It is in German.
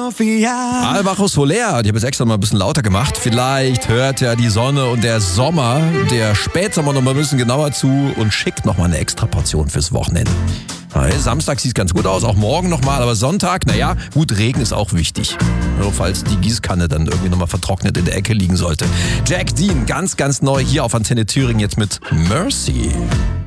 Sophia. Alvaro Soler, die habe ich extra mal ein bisschen lauter gemacht. Vielleicht hört ja die Sonne und der Sommer, der Spätsommer noch mal ein bisschen genauer zu und schickt noch mal eine extra Portion fürs Wochenende. Samstag sieht ganz gut aus, auch morgen nochmal, aber Sonntag, naja, gut, Regen ist auch wichtig. Nur falls die Gießkanne dann irgendwie nochmal vertrocknet in der Ecke liegen sollte. Jack Dean, ganz, ganz neu hier auf Antenne Thüringen jetzt mit Mercy.